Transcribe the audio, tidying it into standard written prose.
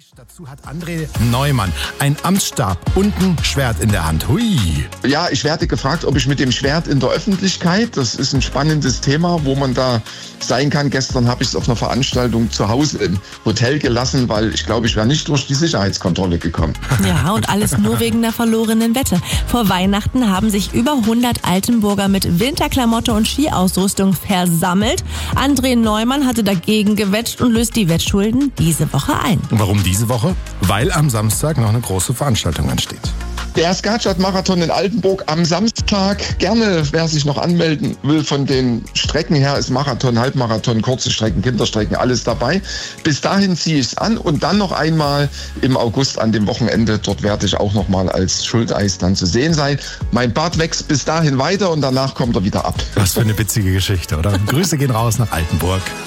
Dazu hat André Neumann einen Amtsstab und ein Schwert in der Hand. Hui. Ja, ich werde gefragt, ob ich mit dem Schwert in der Öffentlichkeit, das ist ein spannendes Thema, wo man da sein kann. Gestern habe ich es auf einer Veranstaltung zu Hause im Hotel gelassen, weil ich glaube, ich wäre nicht durch die Sicherheitskontrolle gekommen. Ja, und alles nur wegen der verlorenen Wette. Vor Weihnachten haben sich über 100 Altenburger mit Winterklamotte und Skiausrüstung versammelt. André Neumann hatte dagegen gewettet und löst die Wettschulden diese Woche ein. Warum diese Woche? Weil am Samstag noch eine große Veranstaltung ansteht. Der Skatschat-Marathon in Altenburg am Samstag. Gerne, wer sich noch anmelden will, von den Strecken her ist Marathon, Halbmarathon, kurze Strecken, Kinderstrecken, alles dabei. Bis dahin ziehe ich es an und dann noch einmal im August an dem Wochenende. Dort werde ich auch noch mal als Schuldeis dann zu sehen sein. Mein Bart wächst bis dahin weiter und danach kommt er wieder ab. Was für eine witzige Geschichte, oder? Grüße gehen raus nach Altenburg.